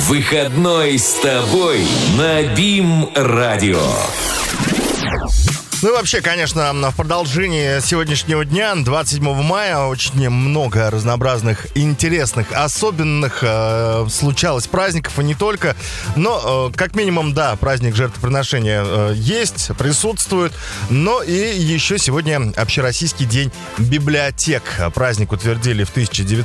Выходной с тобой на БИМ-радио. Ну и вообще, конечно, в продолжении сегодняшнего дня, 27 мая, очень много разнообразных, интересных, особенных случалось праздников, и не только. Но, как минимум, да, праздник жертвоприношения есть, присутствует. Но и еще сегодня Общероссийский день библиотек. Праздник утвердили в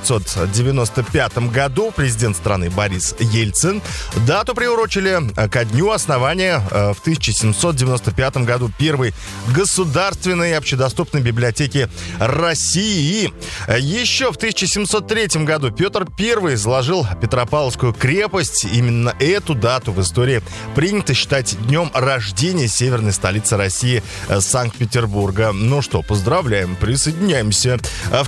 1995 году президент страны Борис Ельцин. Дату приурочили ко дню основания в 1795 году первой государственной общедоступной библиотеки России. Еще в 1703 году Петр I заложил Петропавловскую крепость. Именно эту дату в истории принято считать днем рождения северной столицы России Санкт-Петербурга. Ну что, поздравляем, присоединяемся. В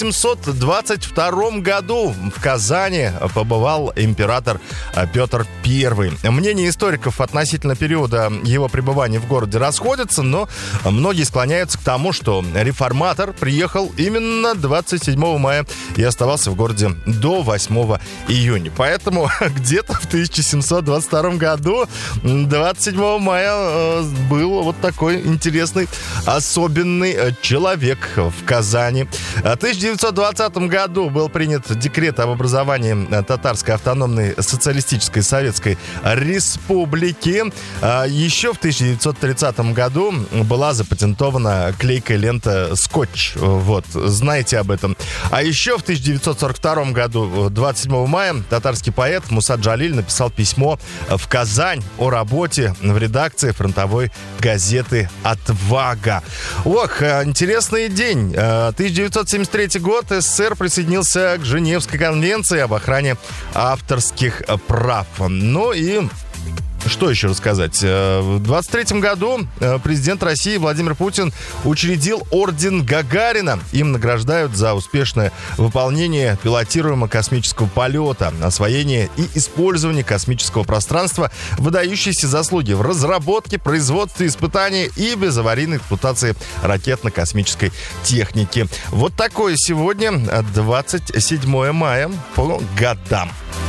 1722 году в Казани побывал император Петр I. Мнения историков относительно периода его пребывания в городе расходятся, но многие склоняются к тому, что реформатор приехал именно 27 мая и оставался в городе до 8 июня. Поэтому где-то в 1722 году 27 мая был вот такой интересный, особенный человек в Казани. В 1920 году был принят декрет об образовании Татарской автономной социалистической советской республики. Еще в 1930 году была запатентована клейкая лента «Скотч». Вот, знаете об этом. А еще в 1942 году, 27 мая, татарский поэт Муса Джалиль написал письмо в Казань о работе в редакции фронтовой газеты «Отвага». Ох, интересный день. 1973 год. СССР присоединился к Женевской конвенции об охране авторских прав. Ну и... что еще рассказать? В 23 году президент России Владимир Путин учредил орден Гагарина. Им награждают за успешное выполнение пилотируемого космического полета, освоение и использование космического пространства, выдающиеся заслуги в разработке, производстве, испытании и безаварийной эксплуатации ракетно-космической техники. Вот такое сегодня, 27 мая, по годам.